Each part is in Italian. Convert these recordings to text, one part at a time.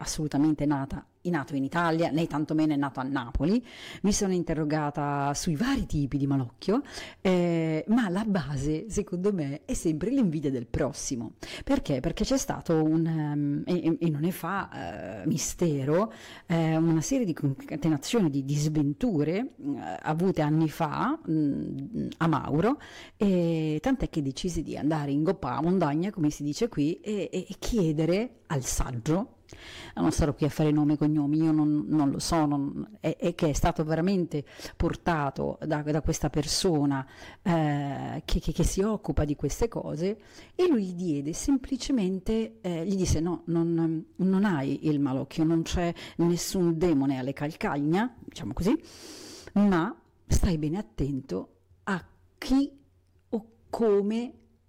assolutamente nato in Italia, né tantomeno è nato a Napoli. Mi sono interrogata sui vari tipi di malocchio, ma la base, secondo me, è sempre l'invidia del prossimo. Perché? Perché c'è stato e non ne fa mistero, una serie di concatenazioni di sventure avute anni fa a Mauro, e tant'è che decisi di andare in goppa a montagna, come si dice qui, e chiedere al saggio. Non starò qui a fare nome e cognomi, io non lo so, è che è stato veramente portato da questa persona che si occupa di queste cose, e lui gli diede semplicemente, gli disse no, non hai il malocchio, non c'è nessun demone alle calcagna, diciamo così, ma stai bene attento a chi o come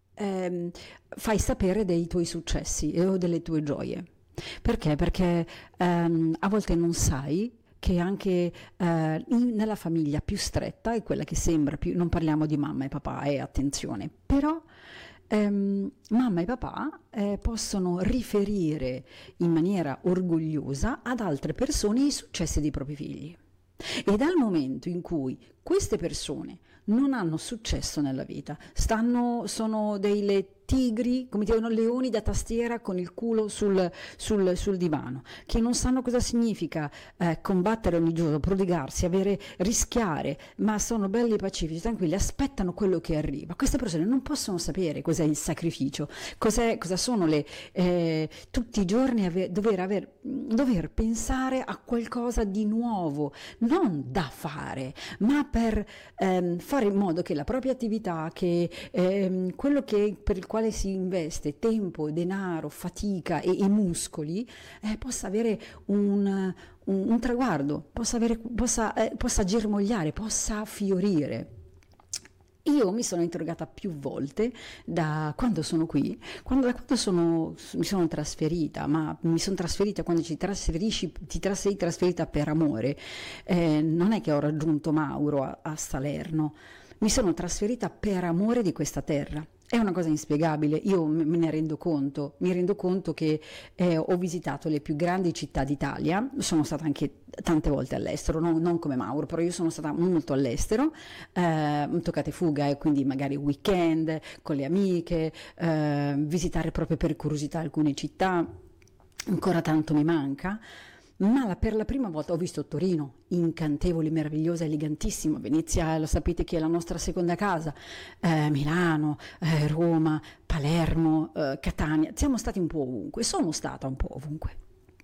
fai sapere dei tuoi successi o delle tue gioie. Perché? Perché a volte non sai che anche nella famiglia più stretta, è quella che sembra più, non parliamo di mamma e papà, attenzione, però mamma e papà possono riferire in maniera orgogliosa ad altre persone i successi dei propri figli. E dal momento in cui queste persone non hanno successo nella vita, sono dei tigri, come dicono, leoni da tastiera con il culo sul divano, che non sanno cosa significa combattere ogni giorno, prodigarsi, rischiare, ma sono belli pacifici, tranquilli, aspettano quello che arriva. Queste persone non possono sapere cos'è il sacrificio, cosa sono tutti i giorni dover pensare a qualcosa di nuovo, non da fare, ma per fare in modo che la propria attività, che quello per il quale si investe tempo, denaro, fatica e muscoli, possa avere un traguardo, possa germogliare, possa fiorire. Io mi sono interrogata più volte da quando sono qui, da quando mi sono trasferita, ma mi sono trasferita quando ti sei trasferita per amore, non è che ho raggiunto Mauro a Salerno, mi sono trasferita per amore di questa terra. È una cosa inspiegabile, io me ne rendo conto, mi rendo conto che ho visitato le più grandi città d'Italia, sono stata anche tante volte all'estero, non come Mauro, però io sono stata molto all'estero, toccate fuga, e quindi magari weekend con le amiche, visitare proprio per curiosità alcune città, ancora tanto mi manca. Ma per la prima volta ho visto Torino, incantevole, meravigliosa, elegantissima. Venezia, lo sapete che è la nostra seconda casa, Milano, Roma, Palermo, Catania, siamo stati un po' ovunque, sono stata un po' ovunque.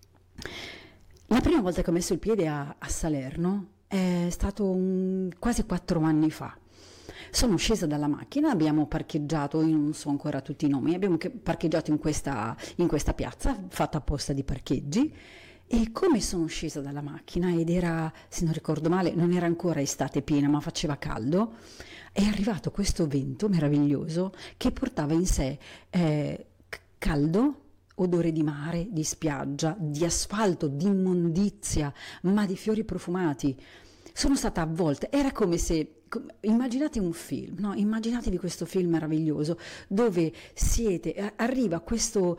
La prima volta che ho messo il piede a Salerno è stato quasi 4 anni fa. Sono scesa dalla macchina, abbiamo parcheggiato, io non so ancora tutti i nomi, abbiamo parcheggiato in questa piazza fatta apposta di parcheggi. E come sono scesa dalla macchina, ed era, se non ricordo male, non era ancora estate piena, ma faceva caldo, è arrivato questo vento meraviglioso che portava in sé caldo, odore di mare, di spiaggia, di asfalto, di immondizia, ma di fiori profumati. Sono stata avvolta, era come se, immaginate un film, no? Immaginatevi questo film meraviglioso dove arriva questo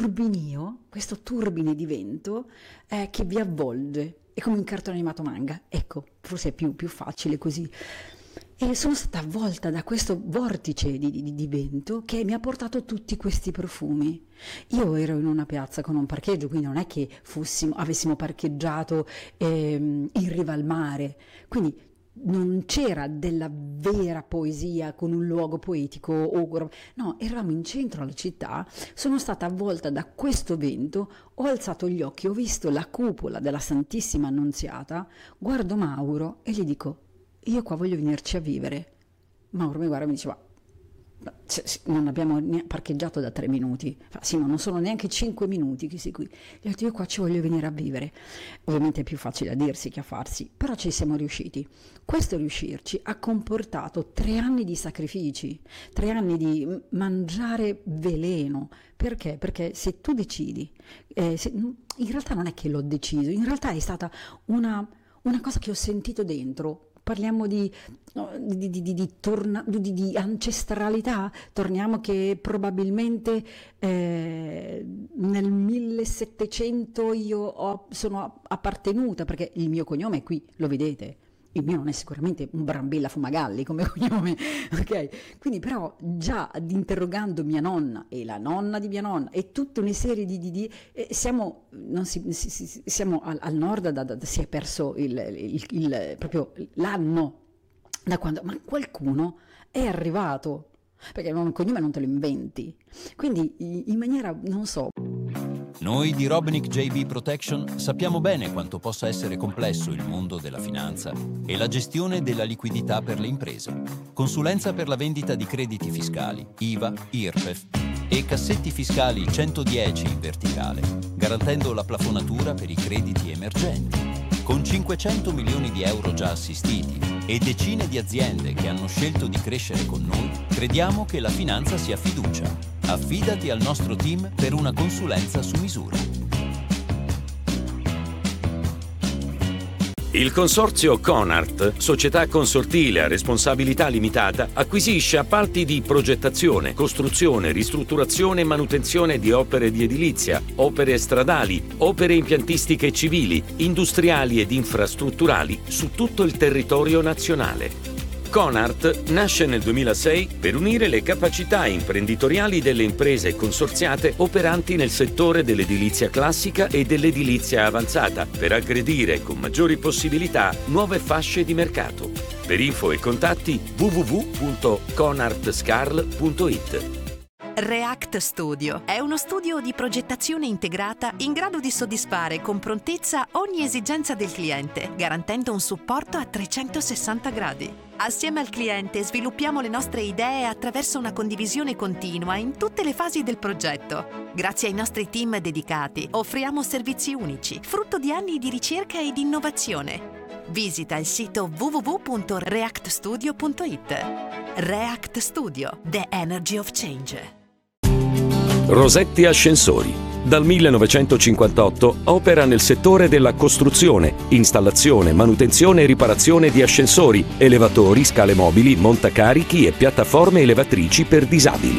turbine di vento che vi avvolge, è come un cartone animato manga, ecco, forse è più facile così. E sono stata avvolta da questo vortice di vento che mi ha portato tutti questi profumi. Io ero in una piazza con un parcheggio, quindi non è che avessimo parcheggiato in riva al mare, quindi non c'era della vera poesia con un luogo poetico, no, eravamo in centro alla città, sono stata avvolta da questo vento, ho alzato gli occhi, ho visto la cupola della Santissima Annunziata, guardo Mauro e gli dico: io qua voglio venirci a vivere. Mauro mi guarda e mi dice: ma non abbiamo parcheggiato da 3 minuti. Sì, ma non sono neanche 5 minuti che sei qui. Gli ho detto: io qua ci voglio venire a vivere. Ovviamente è più facile a dirsi che a farsi, però ci siamo riusciti. Questo riuscirci ha comportato 3 anni di sacrifici, 3 anni di mangiare veleno. Perché? Perché se tu decidi, in realtà non è che l'ho deciso, in realtà è stata una cosa che ho sentito dentro parliamo di ancestralità, torniamo che probabilmente nel 1700 io sono appartenuta, perché il mio cognome è qui, lo vedete. Il mio non è sicuramente un Brambilla Fumagalli come cognome, ok? Quindi però già interrogando mia nonna e la nonna di mia nonna e tutta una serie siamo al nord, si è perso proprio l'anno da quando, ma qualcuno è arrivato, perché un cognome non te lo inventi, quindi in maniera, non so. Noi di Robnick JB Protection sappiamo bene quanto possa essere complesso il mondo della finanza e la gestione della liquidità per le imprese. Consulenza per la vendita di crediti fiscali, IVA, IRPEF e cassetti fiscali 110 in verticale, garantendo la plafonatura per i crediti emergenti. Con 500 milioni di euro già assistiti e decine di aziende che hanno scelto di crescere con noi, crediamo che la finanza sia fiducia. Affidati al nostro team per una consulenza su misura. Il consorzio Conart, società consortile a responsabilità limitata, acquisisce appalti di progettazione, costruzione, ristrutturazione e manutenzione di opere di edilizia, opere stradali, opere impiantistiche civili, industriali ed infrastrutturali su tutto il territorio nazionale. Conart nasce nel 2006 per unire le capacità imprenditoriali delle imprese consorziate operanti nel settore dell'edilizia classica e dell'edilizia avanzata, per aggredire con maggiori possibilità nuove fasce di mercato. Per info e contatti www.conartscarl.it. React Studio è uno studio di progettazione integrata in grado di soddisfare con prontezza ogni esigenza del cliente, garantendo un supporto a 360 gradi. Assieme al cliente sviluppiamo le nostre idee attraverso una condivisione continua in tutte le fasi del progetto. Grazie ai nostri team dedicati offriamo servizi unici, frutto di anni di ricerca e di innovazione. Visita il sito www.reactstudio.it. React Studio, the energy of change. Rosetti Ascensori. Dal 1958 opera nel settore della costruzione, installazione, manutenzione e riparazione di ascensori, elevatori, scale mobili, montacarichi e piattaforme elevatrici per disabili.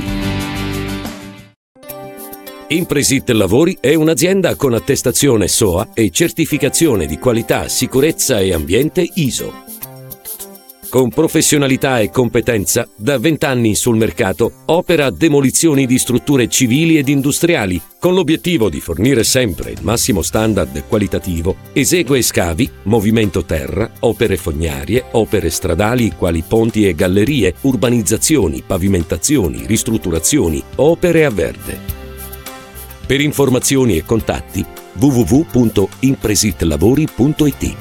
Impresit Lavori è un'azienda con attestazione SOA e certificazione di qualità, sicurezza e ambiente ISO. Con professionalità e competenza, da 20 anni sul mercato, opera demolizioni di strutture civili ed industriali, con l'obiettivo di fornire sempre il massimo standard qualitativo, esegue scavi, movimento terra, opere fognarie, opere stradali quali ponti e gallerie, urbanizzazioni, pavimentazioni, ristrutturazioni, opere a verde. Per informazioni e contatti www.impresitlavori.it.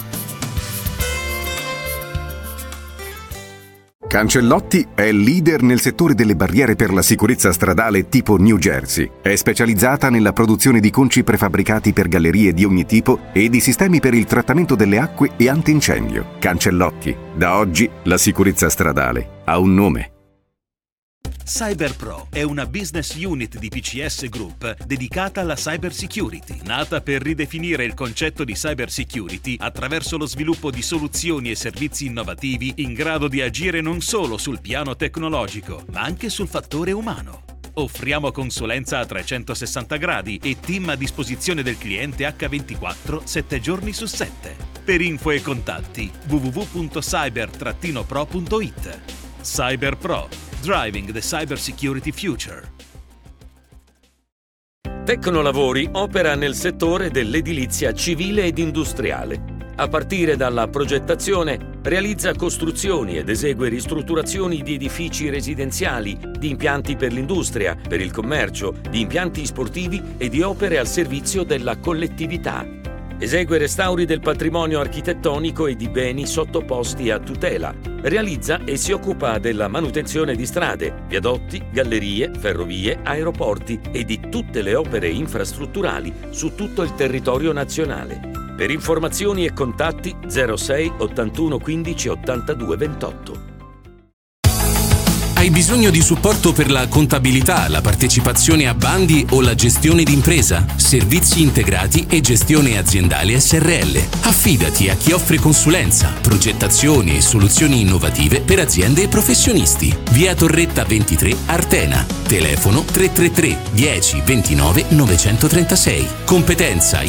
Cancellotti è leader nel settore delle barriere per la sicurezza stradale tipo New Jersey. È specializzata nella produzione di conci prefabbricati per gallerie di ogni tipo e di sistemi per il trattamento delle acque e antincendio. Cancellotti, da oggi la sicurezza stradale ha un nome. CyberPro è una business unit di PCS Group dedicata alla cyber security, nata per ridefinire il concetto di cyber security attraverso lo sviluppo di soluzioni e servizi innovativi in grado di agire non solo sul piano tecnologico, ma anche sul fattore umano. Offriamo consulenza a 360 gradi e team a disposizione del cliente H24 7 giorni su 7. Per info e contatti www.cyber-pro.it. CyberPro. Driving the Cyber Security Future. Tecnolavori opera nel settore dell'edilizia civile ed industriale. A partire dalla progettazione, realizza costruzioni ed esegue ristrutturazioni di edifici residenziali, di impianti per l'industria, per il commercio, di impianti sportivi e di opere al servizio della collettività. Esegue restauri del patrimonio architettonico e di beni sottoposti a tutela. Realizza e si occupa della manutenzione di strade, viadotti, gallerie, ferrovie, aeroporti e di tutte le opere infrastrutturali su tutto il territorio nazionale. Per informazioni e contatti 06 81 15 82 28. Hai bisogno di supporto per la contabilità, la partecipazione a bandi o la gestione d'impresa? Servizi integrati e gestione aziendale SRL. Affidati a chi offre consulenza, progettazioni e soluzioni innovative per aziende e professionisti. Via Torretta 23, Artena. Telefono 333 10 29 936. Competenza,